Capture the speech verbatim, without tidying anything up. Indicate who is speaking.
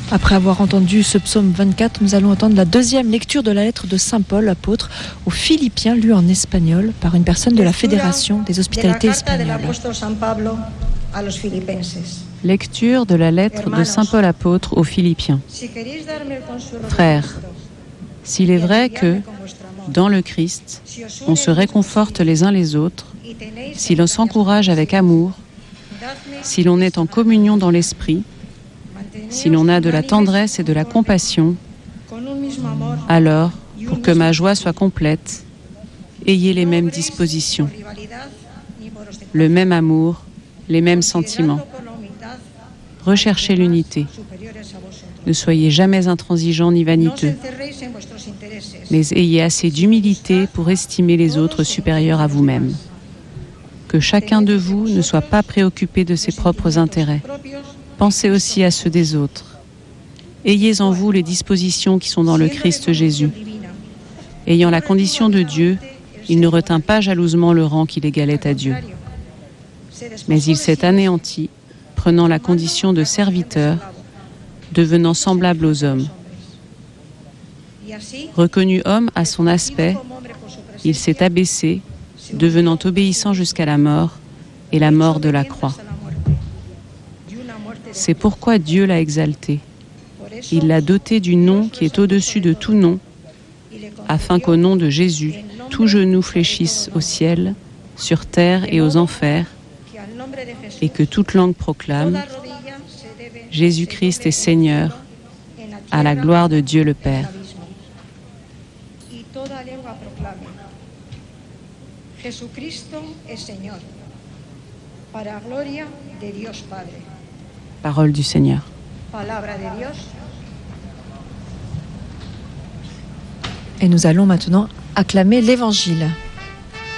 Speaker 1: Après avoir entendu ce psaume vingt-quatre, nous allons entendre la deuxième lecture de la lettre de saint Paul, apôtre aux Philippiens, lue en espagnol par une personne de la Fédération des Hospitalités espagnoles.
Speaker 2: Lecture de la lettre de saint Paul apôtre aux Philippiens. Frères, s'il est vrai que, dans le Christ, on se réconforte les uns les autres, si l'on s'encourage avec amour, si l'on est en communion dans l'esprit, si l'on a de la tendresse et de la compassion, alors, pour que ma joie soit complète, ayez les mêmes dispositions, le même amour, les mêmes sentiments. Recherchez l'unité. Ne soyez jamais intransigeants ni vaniteux, mais ayez assez d'humilité pour estimer les autres supérieurs à vous-même. Que chacun de vous ne soit pas préoccupé de ses propres intérêts. Pensez aussi à ceux des autres. Ayez en vous les dispositions qui sont dans le Christ Jésus. Ayant la condition de Dieu, il ne retint pas jalousement le rang qu'il égalait à Dieu. Mais il s'est anéanti, prenant la condition de serviteur, devenant semblable aux hommes. Reconnu homme à son aspect, il s'est abaissé, devenant obéissant jusqu'à la mort, et la mort de la croix. C'est pourquoi Dieu l'a exalté. Il l'a doté du nom qui est au-dessus de tout nom, afin qu'au nom de Jésus, tout genou fléchisse au ciel, sur terre et aux enfers, et que toute langue proclame « Jésus-Christ est Seigneur, à la gloire de Dieu le Père ». Parole du Seigneur.
Speaker 1: Et nous allons maintenant acclamer l'Évangile.